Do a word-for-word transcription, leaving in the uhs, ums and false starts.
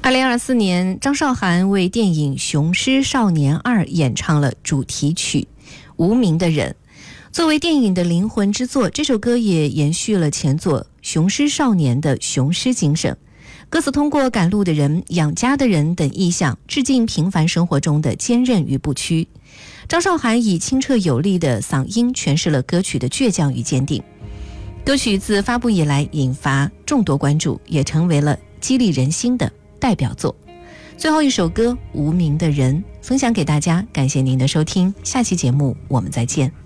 二零二四年，张韶涵为电影《雄狮少年二》演唱了主题曲《无名的人》。作为电影的灵魂之作，这首歌也延续了前作《雄狮少年》的雄狮精神。歌词通过赶路的人、养家的人等意象，致敬平凡生活中的坚韧与不屈。张韶涵以清澈有力的嗓音诠释了歌曲的倔强与坚定。歌曲自发布以来引发众多关注，也成为了激励人心的代表作。最后一首歌《无名的人》分享给大家，感谢您的收听，下期节目我们再见。